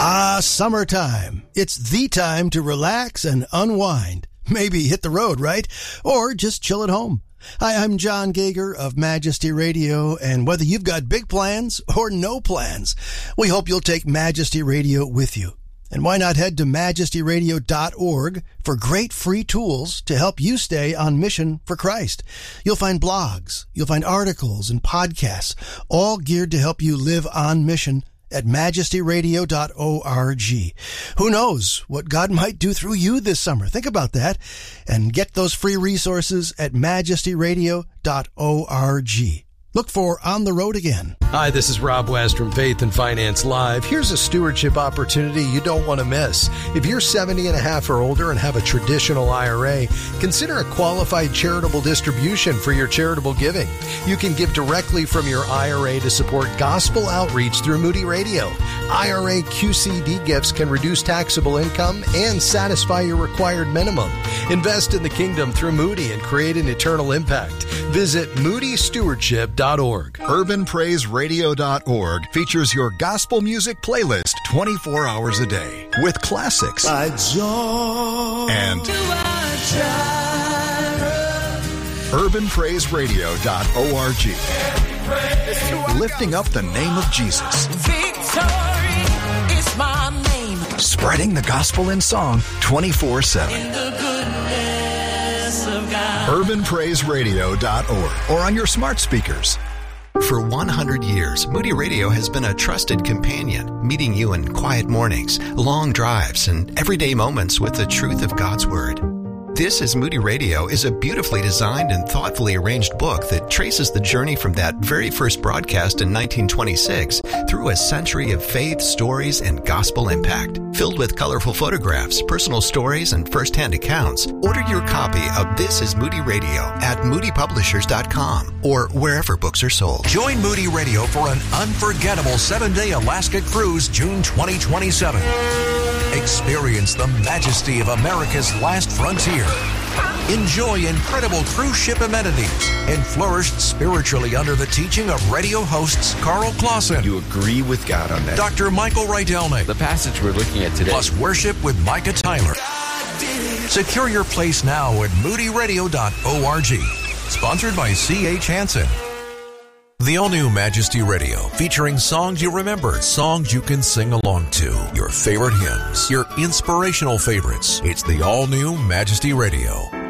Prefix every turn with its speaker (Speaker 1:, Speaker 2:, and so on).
Speaker 1: Summertime. It's the time to relax and unwind. Maybe hit the road, right? Or just chill at home. Hi, I'm John Gager of Majesty Radio, and whether you've got big plans or no plans, we hope you'll take Majesty Radio with you. And why not head to majestyradio.org for great free tools to help you stay on mission for Christ. You'll find blogs, you'll find articles and podcasts, all geared to help you live on mission at majestyradio.org. Who knows what God might do through you this summer? Think about that and get those free resources at majestyradio.org. Look for On the Road Again.
Speaker 2: Hi, this is Rob West from Faith and Finance Live. Here's a stewardship opportunity you don't want to miss. If you're 70 and a half or older and have a traditional IRA, consider a qualified charitable distribution for your charitable giving. You can give directly from your IRA to support gospel outreach through Moody Radio. IRA QCD gifts can reduce taxable income and satisfy your required minimum. Invest in the kingdom through Moody and create an eternal impact. Visit moodystewardship.org.
Speaker 3: UrbanPraiseRadio.org features your gospel music playlist 24 hours a day with classics and UrbanPraiseRadio.org, lifting up the name of Jesus.
Speaker 4: Victory is my name.
Speaker 3: Spreading the gospel in song 24/7.
Speaker 4: In the goodness of God.
Speaker 3: UrbanPraiseRadio.org or on your smart speakers.
Speaker 5: For 100 years, Moody Radio has been a trusted companion, meeting you in quiet mornings, long drives, and everyday moments with the truth of God's Word. This is Moody Radio is a beautifully designed and thoughtfully arranged book that traces the journey from that very first broadcast in 1926 through a century of faith, stories, and gospel impact. Filled with colorful photographs, personal stories, and first-hand accounts, order your copy of This is Moody Radio at moodypublishers.com or wherever books are sold.
Speaker 6: Join Moody Radio for an unforgettable 7-day Alaska cruise June 2027. Experience the majesty of America's last frontier. Enjoy incredible cruise ship amenities and flourish spiritually under the teaching of radio hosts Carl Clausen.
Speaker 7: You agree with God on that.
Speaker 6: Dr. Michael Rydelnik.
Speaker 7: The passage we're looking at today.
Speaker 6: Plus worship with Micah Tyler. Secure your place now at moodyradio.org. Sponsored by C.H. Hansen. The all-new Majesty Radio, featuring songs you remember, songs you can sing along to, your favorite hymns, your inspirational favorites. It's the all-new Majesty Radio.